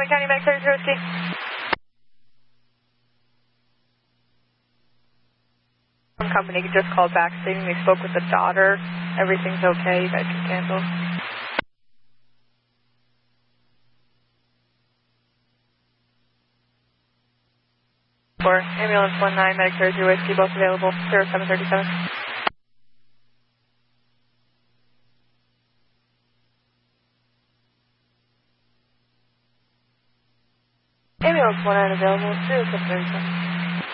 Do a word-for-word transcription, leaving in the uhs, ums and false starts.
Montgomery County Medic thirty-three Whiskey. One company just called back stating they spoke with the daughter. Everything's okay. You guys can cancel. For ambulance one nine Medic thirty-three Whiskey, both available. zero seven thirty-seven. Ambulance one nine available. zero seven thirty-seven.